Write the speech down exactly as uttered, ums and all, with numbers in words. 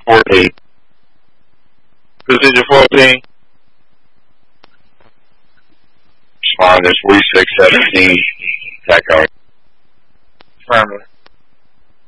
fourteen. Procedure fourteen. Responders forty-six seventeen. Attack on. Affirmative.